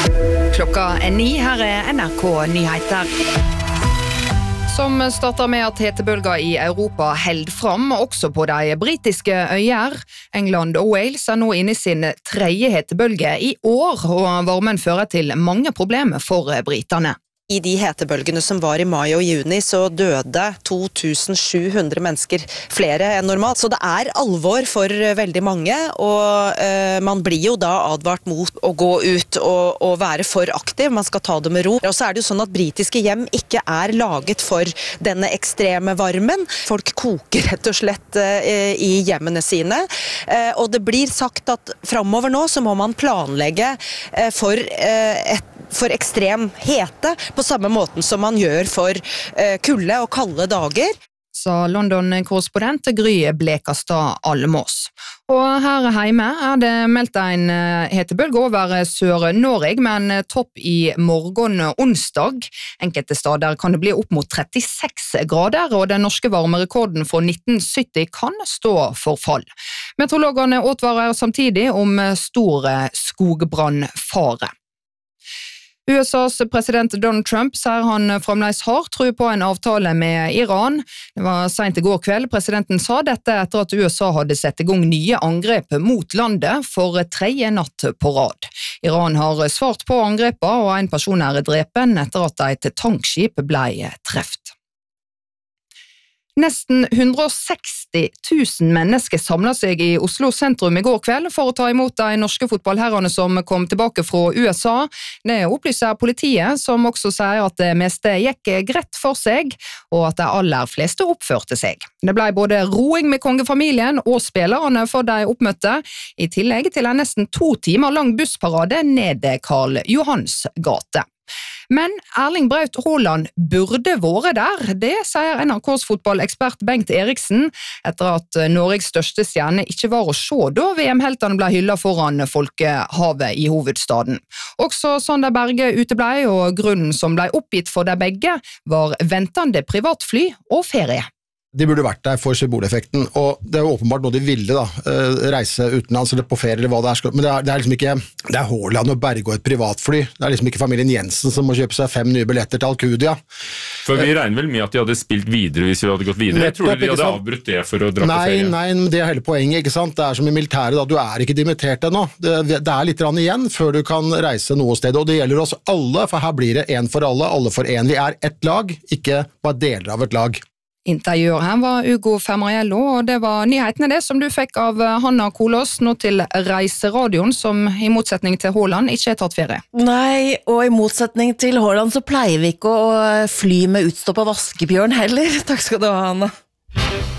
Klokka 9, her NRK Nyheter. Som starter med at hetebølger i Europa held fram, også på de britiske øyer. England og Wales nå inne i sin tredje hetebølge i år, og varmen fører til mange problemer for briterne. I de hetebølgene som var i mai og juni så døde 2700 mennesker, flere enn normalt. Så det alvor for veldig mange, og man blir jo da advart mot å gå ut og være for aktiv. Man skal ta det med ro. Og så det jo sånn at britiske hjem ikke laget for denne ekstreme varmen. Folk koker rett og slett i hjemmene sine. Og det blir sagt at fremover nå så må man planlegge for ekstrem hete, på samme måten som man gjør for kulde og kalde dager. Sa London-korrespondent Gry Blekastad Almås. Og her hjemme det meldt en hetebølge over Sør-Norge, med en topp i morgen onsdag. Enkelte steder kan det bli opp mot 36 grader, og den norske varmerekorden fra 1970 kan stå for fall. Meteorologene advarer samtidig om stor skogbrannfare. USAs president Donald Trump sier han fremdeles har tro på en avtale med Iran. Det var sent i går kveld. Presidenten sa dette etter at USA hadde sett i gang nye angrep mot landet for tredje natt på rad. Iran har svart på angrepa, og en person drepen etter at et tankskip ble treft. Nesten 160 000 mennesker samlet seg i Oslo sentrum i går kveld for å ta imot de norske fotballherrene som kom tilbake fra USA. Det opplyser politiet, som også sier at det meste gikk greit for seg, og at de aller fleste oppførte seg. Det ble både roing med kongefamilien og spillerne for de oppmøtte, i tillegg til en nesten 2 timer lang bussparade ned Karl Johans gate. Men Erling Braut Haaland burde vært der, det sier NRKs fotballekspert Bengt Eriksen, etter at Norges største stjerne ikke var å se da VM-heltene ble hyllet foran folkehavet i hovedstaden. Også Sander Berge uteblei, og grunnen som ble oppgitt for de begge var ventende privatfly og ferie. De burde vært der for symboleffekten, og det jo åpenbart noe de ville da, reise utenlands eller på ferie eller hva det men det liksom ikke, det Haaland og Berge og et privatfly, det liksom ikke familien Jensen som må kjøpe seg 5 nye billetter til Alcudia. For vi regner vel med at de hadde spilt videre hvis vi hadde gått videre. Jeg tror de hadde avbrutt det for å dra på ferie. Nei, men det hele poenget, ikke sant? Det som i militæret da, du ikke dimittert ennå. Det litt igjen før du kan reise noe sted, og det gjelder oss alle, for her blir det en for alle for en. Vi ett lag, ikke bare deler av et lag. Intervjuer her var Ugo Fermariello, og det var nyhetene det som du fikk av Hanna Kolås, nå til Reiseradioen, som i motsetning til Haaland ikke tatt ferie. Nei, og i motsetning til Haaland så pleier vi ikke å fly med utstoppet vaskebjørn heller. Takk skal du ha, Hanna.